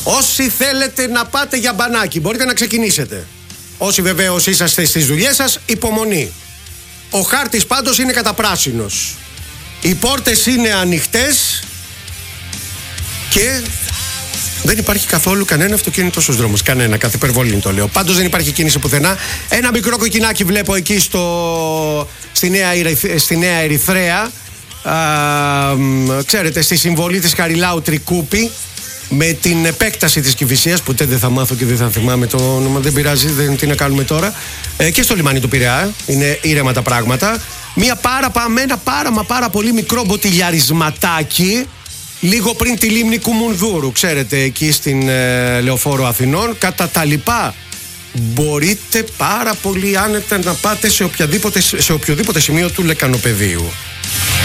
Όσοι θέλετε να πάτε για μπανάκι, μπορείτε να ξεκινήσετε. Όσοι βεβαίως είσαστε στις δουλειές σας, υπομονή. Ο χάρτης πάντως είναι καταπράσινος. Οι πόρτες είναι ανοιχτές και δεν υπάρχει καθόλου κανένα αυτοκίνητο στους δρόμους. Κανένα, καθ' υπερβολή το λέω. Πάντως δεν υπάρχει κίνηση πουθενά. Ένα μικρό κοκκινάκι βλέπω εκεί στη Νέα Ερυθρέα. Ξέρετε, στη συμβολή της Χαριλάου Τρικούπη, με την επέκταση της Κηφισίας, που δεν θα μάθω και δεν θα θυμάμαι το όνομα, δεν πειράζει, τι να κάνουμε τώρα. Και στο λιμάνι του Πειραιά είναι ήρεμα τα πράγματα. Ένα πάρα πολύ μικρό μποτιλιαρισματάκι λίγο πριν τη λίμνη Κουμουνδούρου, ξέρετε, εκεί στην Λεωφόρο Αθηνών. Κατά τα λοιπά, μπορείτε πάρα πολύ άνετα να πάτε σε οποιοδήποτε σημείο του λεκανοπεδίου.